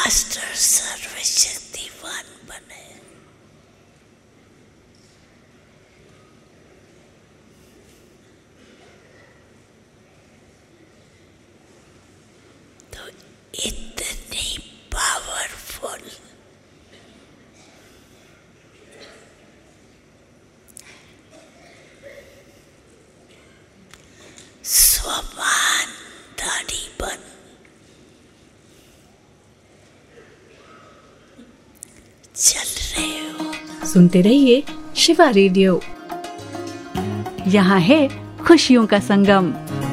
Master सर्वशक्तिवान बने। तो इतनी पावरफुल स्वमान दाढ़ी बन चल रहे हो। सुनते रहिए शिवा रेडियो, यहाँ है खुशियों का संगम।